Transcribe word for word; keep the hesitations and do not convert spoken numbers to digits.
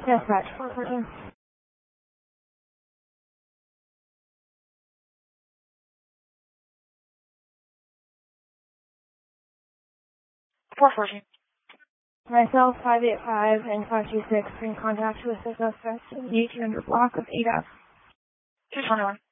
Dispatch, four fourteen. four fourteen. Myself, five eight five and five two six in contact with the suspect in the eighteen hundred block of eight F. two twenty-one.